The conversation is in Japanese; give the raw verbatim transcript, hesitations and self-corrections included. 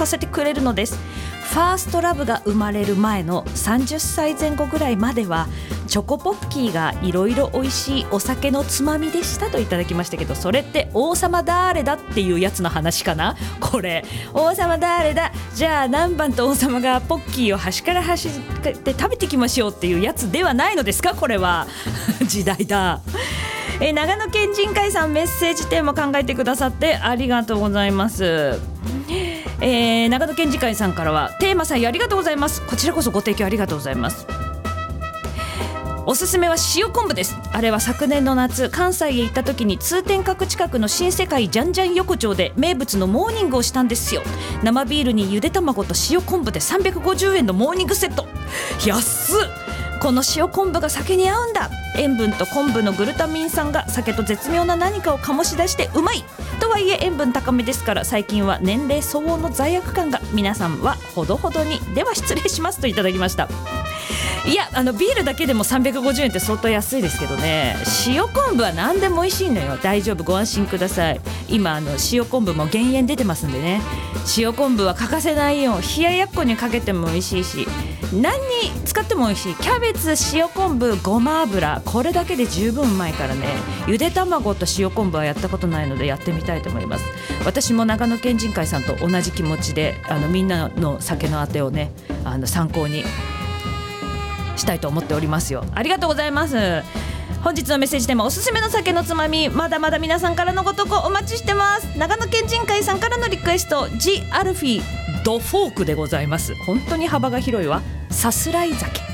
させてくれるのです。ファーストラブが生まれる前のさんじゅっさいぜん後ぐらいまではチョコポッキーがいろいろ美味しいお酒のつまみでしたといただきましたけど、それって王様だーれだっていうやつの話かな。これ王様だーれだ、じゃあ何番と王様がポッキーを端から端で食べていきましょうっていうやつではないのですか。これは時代だ。えー、長野県人会さん、メッセージテーマ考えてくださってありがとうございます。えー、長野県人会さんからはテーマさえありがとうございます。こちらこそご提供ありがとうございます。おすすめは塩昆布です。あれは昨年の夏、関西へ行った時に通天閣近くの新世界ジャンジャン横丁で名物のモーニングをしたんですよ。生ビールにゆで卵と塩昆布でさんびゃくごじゅうえんのモーニングセット。安っ。この塩昆布が酒に合うんだ。塩分と昆布のグルタミン酸が酒と絶妙な何かを醸し出してうまい。とはいえ塩分高めですから、最近は年齢相応の罪悪感が。皆さんはほどほどに。では失礼しますといただきました。いや、あのビールだけでもさんびゃくごじゅうえんって相当安いですけどね。塩昆布は何でも美味しいのよ。大丈夫、ご安心ください。今あの塩昆布も減塩出てますんでね。塩昆布は欠かせないよ。冷ややっこにかけても美味しいし、何に使っても美味しい。キャベツ、塩昆布、ごま油、これだけで十分うまいからね。ゆで卵と塩昆布はやったことないのでやってみたいと思います。私も長野県人会さんと同じ気持ちで、あのみんなの酒のあてをね、あの参考にしたいと思っておりますよ。ありがとうございます。本日のメッセージテーマ、おすすめの酒のつまみ、まだまだ皆さんからのご投稿お待ちしてます。長野県人会さんからのリクエスト、ジ・アルフィードフォークでございます。本当に幅が広いわ。さすらい酒。